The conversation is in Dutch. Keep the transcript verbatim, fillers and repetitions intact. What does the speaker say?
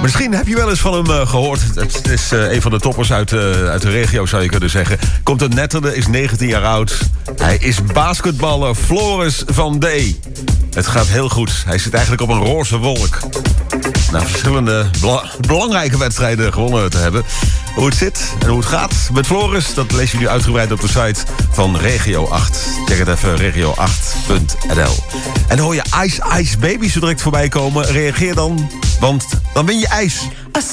Misschien heb je wel eens van hem uh, gehoord. Het is uh, een van de toppers uit, uh, uit de regio, zou je kunnen zeggen. Komt uit Netterde, is negentien jaar oud. Hij is basketballer Floris van D. Het gaat heel goed. Hij zit eigenlijk op een roze wolk. Na verschillende bela- belangrijke wedstrijden gewonnen te hebben. Hoe het zit en hoe het gaat met Floris, dat lees je nu uitgebreid op de site van Regio acht. Check het even, regio acht punt n l. En dan hoor je Ice Ice Baby zo direct voorbij komen. Reageer dan, want dan win je ijs.